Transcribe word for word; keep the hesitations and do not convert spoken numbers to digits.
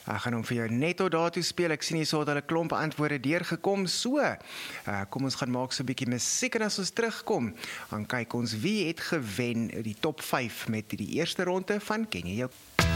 Ek gaan hom vir jou net tot daartoe speel. Ek sien hier so dat hulle klomp antwoorde deurgekom. So, uh, kom ons gaan maak so 'n bietjie musiek en as ons terugkom, dan kyk ons wie het gewen die top vyf met die eerste ronde van Ken jy jou